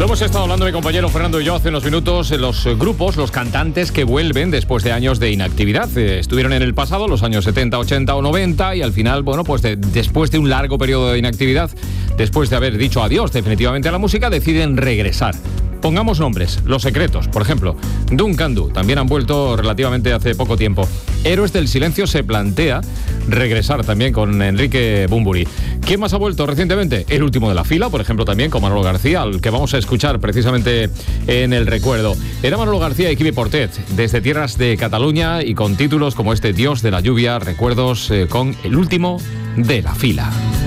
Lo hemos estado hablando mi compañero Fernando y yo hace unos minutos, los grupos, los cantantes que vuelven después de años de inactividad. Estuvieron en el pasado, los años 70, 80 o 90, y al final, bueno, pues después de un largo periodo de inactividad, después de haber dicho adiós definitivamente a la música, deciden regresar. Pongamos nombres, Los Secretos, por ejemplo. Duncan Du, también han vuelto relativamente hace poco tiempo. Héroes del Silencio se plantea regresar también con Enrique Bunbury. ¿Quién más ha vuelto recientemente? El último de la fila, por ejemplo, también con Manolo García, al que vamos a escuchar precisamente en el recuerdo. Era Manolo García y Quibi Portet, desde tierras de Cataluña y con títulos como este Dios de la lluvia, recuerdos con el último de la fila.